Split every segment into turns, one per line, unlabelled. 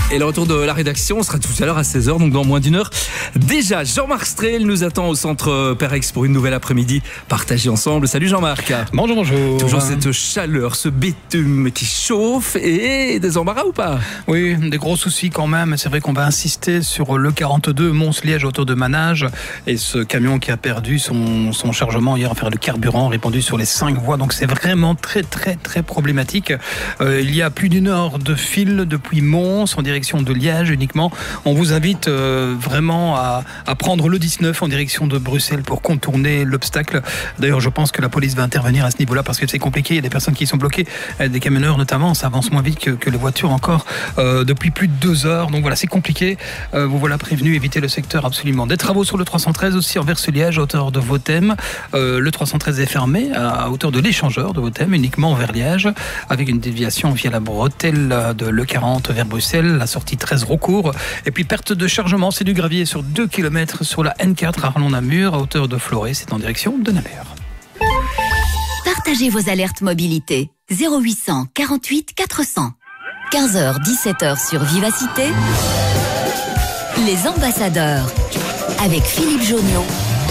Et le retour de la rédaction sera tout à l'heure à 16h, donc dans moins d'une heure. Déjà, Jean-Marc Strel nous attend au centre Perex pour une nouvelle après-midi partagée ensemble. Salut Jean-Marc.
Bonjour, bonjour.
Toujours cette chaleur, ce bitume qui chauffe et des embarras ou pas?
Oui, des gros soucis quand même. C'est vrai qu'on va insister sur le 42 Mons-Liège autour de Manage et ce camion qui a perdu son chargement hier, enfin le carburant répandu sur les 5 voies. Donc c'est vraiment très problématique. Il y a plus d'une heure de fil depuis Mons en direction de Liège uniquement. On vous invite vraiment à prendre le 19 en direction de Bruxelles pour contourner l'obstacle. D'ailleurs, je pense que la police va intervenir à ce niveau-là parce que c'est compliqué. Il y a des personnes qui sont bloquées, des camionneurs notamment. Ça avance moins vite que les voitures encore depuis plus de 2 heures. Donc voilà, c'est compliqué. Vous voilà prévenu, évitez le secteur absolument. Des travaux sur le 313 aussi envers Liège à hauteur de Vautem. Le 313 est fermé à hauteur de l'échangeur de Vautem, uniquement vers Liège, avec une déviation via la bretelle de l'E40 vers Bruxelles, la sortie 13 Rocourt. Et puis perte de chargement, c'est du gravier sur 2 km sur la N4 Arlon-Namur, à hauteur de Florey, c'est en direction de Namur.
Partagez vos alertes mobilité. 0800 48 400. 15h, 17h sur Vivacité. Les ambassadeurs. Avec Philippe Joniot.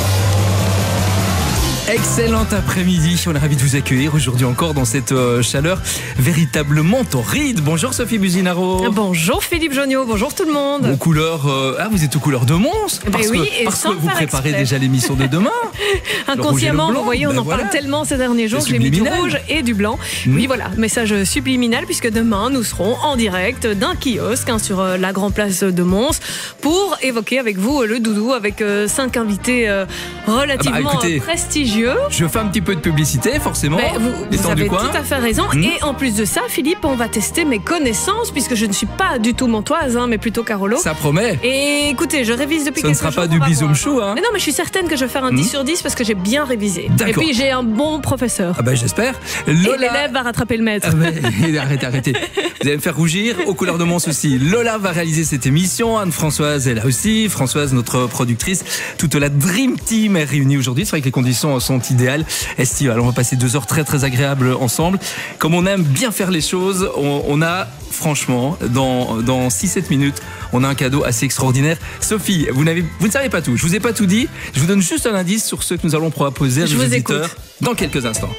Excellent après-midi, on est ravis de vous accueillir aujourd'hui encore dans cette chaleur véritablement torride. Bonjour Sophie Buzinaro.
Bonjour Philippe Joniot, bonjour tout le monde.
Aux couleurs, vous êtes aux couleurs de Mons parce que vous préparez déjà l'émission de demain.
Inconsciemment, vous voyez, on en parle tellement ces derniers jours, j'ai mis du rouge et du blanc. Oui voilà, message subliminal puisque demain nous serons en direct d'un kiosque sur la grande place de Mons pour évoquer avec vous le doudou avec 5 invités relativement prestigieux.
Je fais un petit peu de publicité, forcément.
Vous avez tout à fait raison. Et en plus de ça, Philippe, on va tester mes connaissances, puisque je ne suis pas du tout montoise, mais plutôt Carolo.
Ça promet.
Et écoutez, je révise depuis quelques jours.
Ce ne sera pas du bisou chou.
Mais non, mais je suis certaine que je vais faire un 10 sur 10 parce que j'ai bien révisé. Et puis j'ai un bon professeur.
J'espère.
Et l'élève va rattraper le maître.
Arrêtez. Vous allez me faire rougir. Aux couleurs de Mons aussi. Lola va réaliser cette émission. Anne-Françoise est là aussi. Françoise, notre productrice. Toute la Dream Team est réunie aujourd'hui. C'est vrai que les conditions sont idéales. Estivales. On va passer 2 heures très agréables ensemble. Comme on aime bien faire les choses, on a franchement, dans 6-7 minutes, on a un cadeau assez extraordinaire. Sophie, vous ne savez pas tout. Je vous ai pas tout dit. Je vous donne juste un indice sur ce que nous allons proposer à nos auditeurs dans quelques instants.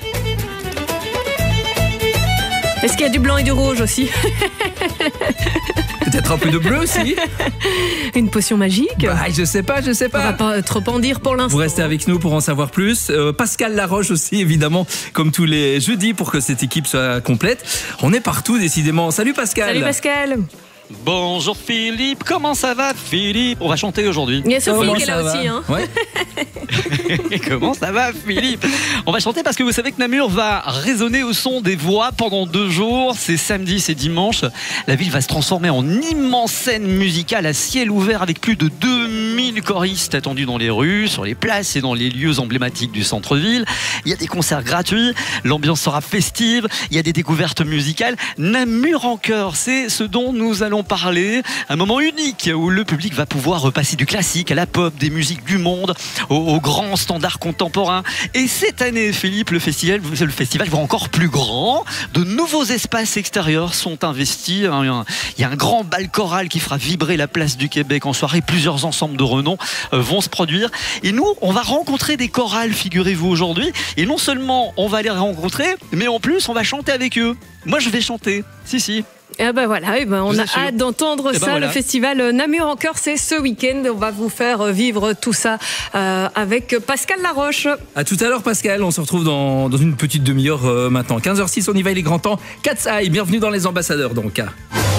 Est-ce qu'il y a du blanc et du rouge aussi?
Peut-être un peu de bleu aussi.
Une potion magique?
Je sais pas.
On va pas trop en dire pour l'instant.
Vous restez avec nous pour en savoir plus. Pascal Laroche aussi, évidemment, comme tous les jeudis, pour que cette équipe soit complète. On est partout, décidément. Salut Pascal.
Salut Pascal.
Bonjour Philippe, comment ça va Philippe? On va chanter aujourd'hui.
Il y a Sophie qui est là aussi.
Ouais.
Comment ça va Philippe? On va chanter parce que vous savez que Namur va résonner au son des voix pendant 2 jours. C'est samedi, c'est dimanche. La ville va se transformer en immense scène musicale à ciel ouvert avec plus de 2000 choristes attendus dans les rues, sur les places et dans les lieux emblématiques du centre-ville. Il y a des concerts gratuits, l'ambiance sera festive, il y a des découvertes musicales. Namur en cœur, c'est ce dont nous allons parler, un moment unique où le public va pouvoir repasser du classique à la pop, des musiques du monde, aux grands standards contemporains. Et cette année, Philippe, le festival va encore plus grand. De nouveaux espaces extérieurs sont investis. Il y a un grand bal choral qui fera vibrer la place du Québec en soirée. Plusieurs ensembles de renom vont se produire. Et nous, on va rencontrer des chorales, figurez-vous, aujourd'hui. Et non seulement on va les rencontrer, mais en plus, on va chanter avec eux. Moi, je vais chanter. Si.
On a hâte d'entendre ça. Voilà. Le festival Namur en cœur, c'est ce week-end. On va vous faire vivre tout ça avec Pascal Laroche.
À tout à l'heure Pascal, on se retrouve dans une petite demi-heure maintenant. 15h06, on y va, il est grand temps. Cat's Eye, bienvenue dans les ambassadeurs donc.